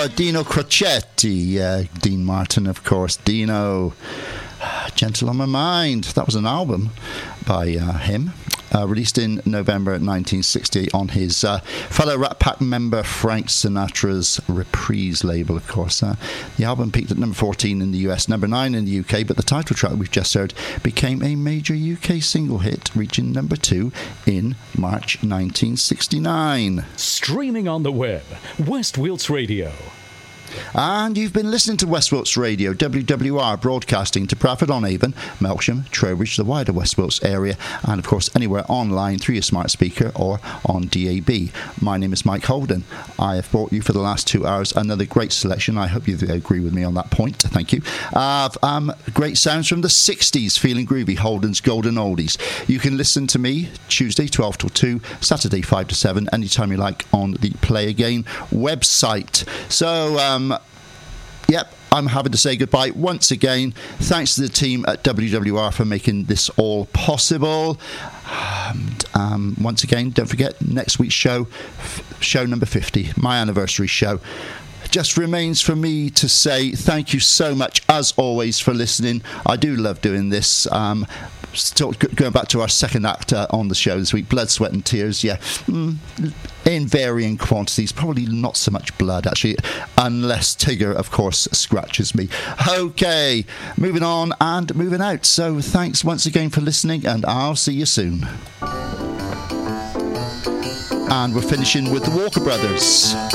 Dino Crocetti, Dean Martin, of course. Dino, Gentle on My Mind. That was an album by him. Released in November 1960 on his fellow Rat Pack member Frank Sinatra's Reprise label, of course. The album peaked at number 14 in the US, number 9 in the UK, but the title track we've just heard became a major UK single hit, reaching number 2 in March 1969. Streaming on the web, West Wilts Radio. And you've been listening to West Wilts Radio, WWR, broadcasting to Bradford-on-Avon, Melksham, Trowbridge, the wider West Wilts area, and of course anywhere online through your smart speaker or on DAB. My name is Mike Holden. I have brought you for the last 2 hours another great selection. I hope you agree with me on that point. Thank you. Great sounds from the 60s, feeling groovy, Holden's Golden Oldies. You can listen to me Tuesday 12 till 2, Saturday 5 to 7, anytime you like on the Play Again website. So, yep, I'm having to say goodbye once again. Thanks to the team at WWR for making this all possible. Once again, don't forget next week's show number 50, my anniversary show. Just remains for me to say thank you so much, as always, for listening. I do love doing this. Still going back to our second act on the show this week, Blood, Sweat and Tears. Yeah, in varying quantities, probably not so much blood actually, unless Tigger of course scratches me. Okay, moving on and moving out. So thanks once again for listening, and I'll see you soon. And we're finishing with the Walker Brothers.